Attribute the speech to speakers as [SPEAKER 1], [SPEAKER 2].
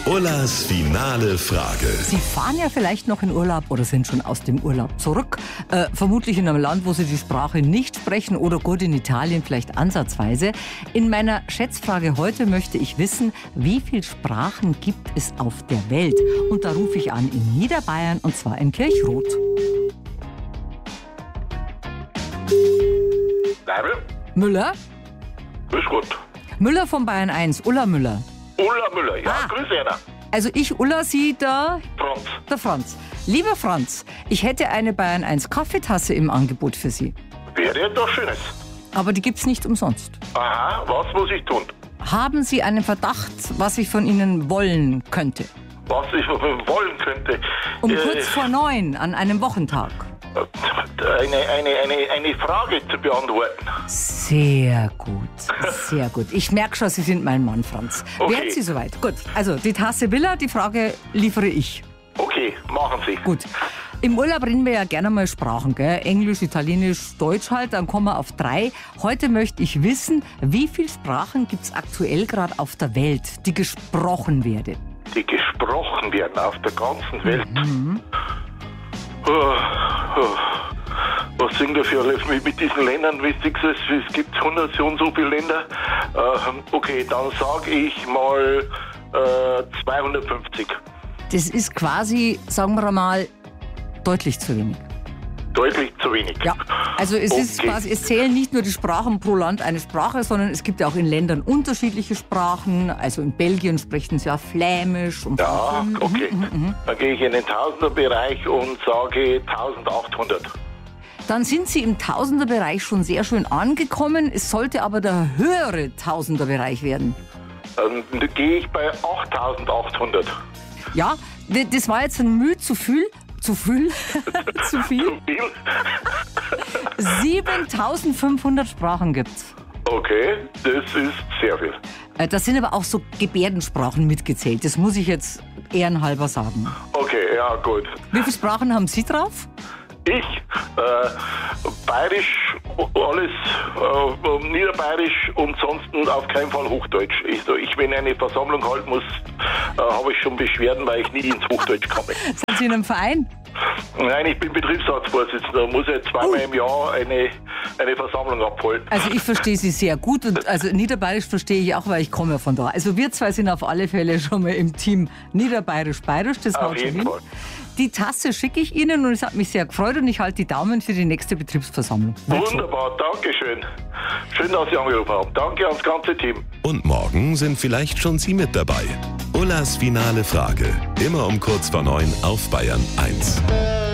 [SPEAKER 1] Ullas finale Frage.
[SPEAKER 2] Sie fahren ja vielleicht noch in Urlaub oder sind schon aus dem Urlaub zurück. Vermutlich in einem Land, wo Sie die Sprache nicht sprechen oder gut in Italien vielleicht ansatzweise. In meiner Schätzfrage heute möchte ich wissen, wie viele Sprachen gibt es auf der Welt? Und da rufe ich an in Niederbayern und zwar in Kirchroth.
[SPEAKER 3] Leibel?
[SPEAKER 2] Müller?
[SPEAKER 3] Grüß Gott.
[SPEAKER 2] Müller von Bayern 1, Ulla Müller.
[SPEAKER 3] Ulla Müller, ja,
[SPEAKER 2] Ah.
[SPEAKER 3] grüß einer.
[SPEAKER 2] Also ich Ulla, Sie der
[SPEAKER 3] Franz.
[SPEAKER 2] Franz. Lieber Franz, ich hätte eine Bayern 1 Kaffeetasse im Angebot für Sie.
[SPEAKER 3] Wäre ja doch Schönes.
[SPEAKER 2] Aber die gibt's nicht umsonst.
[SPEAKER 3] Aha, was muss ich tun?
[SPEAKER 2] Haben Sie einen Verdacht, was ich von Ihnen wollen könnte?
[SPEAKER 3] Was ich wollen könnte?
[SPEAKER 2] Um kurz vor 9 an einem Wochentag.
[SPEAKER 3] Eine Frage zu beantworten.
[SPEAKER 2] Sehr gut, sehr gut. Ich merke schon, Sie sind mein Mann, Franz.
[SPEAKER 3] Okay.
[SPEAKER 2] Werden Sie soweit? Gut, also die Tasse will er, die Frage liefere ich.
[SPEAKER 3] Okay, machen Sie.
[SPEAKER 2] Gut. Im Urlaub reden wir ja gerne mal Sprachen, gell? Englisch, Italienisch, Deutsch halt, dann kommen wir auf 3. Heute möchte ich wissen, wie viele Sprachen gibt es aktuell gerade auf der Welt, die gesprochen werden?
[SPEAKER 3] Die gesprochen werden auf der ganzen Welt. Was sind da für alle mit diesen Ländern? Es gibt 100 so und so viele Länder. Okay, dann sage ich mal 250.
[SPEAKER 2] Das ist quasi, sagen wir mal, deutlich zu wenig.
[SPEAKER 3] Deutlich zu wenig.
[SPEAKER 2] Ja, also es ist
[SPEAKER 3] Okay.
[SPEAKER 2] quasi, es zählen nicht nur die Sprachen pro Land eine Sprache, sondern es gibt ja auch in Ländern unterschiedliche Sprachen. Also in Belgien sprechen sie ja Flämisch und
[SPEAKER 3] Ja, okay. Dann gehe ich in den Tausenderbereich und sage 1800.
[SPEAKER 2] Dann sind Sie im Tausenderbereich schon sehr schön angekommen. Es sollte aber der höhere Tausenderbereich werden.
[SPEAKER 3] Dann gehe ich bei 8800.
[SPEAKER 2] Ja, das war jetzt ein Mühe zu viel. Zu viel? Zu viel?
[SPEAKER 3] Zu viel?
[SPEAKER 2] 7500 Sprachen gibt's.
[SPEAKER 3] Okay, das ist sehr viel.
[SPEAKER 2] Das sind aber auch so Gebärdensprachen mitgezählt. Das muss ich jetzt ehrenhalber sagen.
[SPEAKER 3] Okay, ja gut.
[SPEAKER 2] Wie viele Sprachen haben Sie drauf?
[SPEAKER 3] Ich, Bayerisch, alles, Niederbayerisch und sonst auf keinen Fall Hochdeutsch. Ich wenn eine Versammlung halten muss, habe ich schon Beschwerden, weil ich nie ins Hochdeutsch komme.
[SPEAKER 2] Sind Sie in einem Verein?
[SPEAKER 3] Nein, ich bin Betriebsratsvorsitzender, muss jetzt zweimal im Jahr eine Versammlung abhalten.
[SPEAKER 2] Also ich verstehe Sie sehr gut und also Niederbayerisch verstehe ich auch, weil ich komme ja von da. Also wir zwei sind auf alle Fälle schon mal im Team Niederbayerisch-Bayerisch, das
[SPEAKER 3] Auf
[SPEAKER 2] haut schon
[SPEAKER 3] jeden
[SPEAKER 2] hin.
[SPEAKER 3] Fall.
[SPEAKER 2] Die Tasse schicke ich Ihnen und es hat mich sehr gefreut und ich halte die Daumen für die nächste Betriebsversammlung.
[SPEAKER 3] Wunderbar, danke schön. Schön, dass Sie angerufen haben. Danke ans ganze Team.
[SPEAKER 1] Und morgen sind vielleicht schon Sie mit dabei. Ullas finale Frage. Immer um kurz vor 9 auf Bayern 1.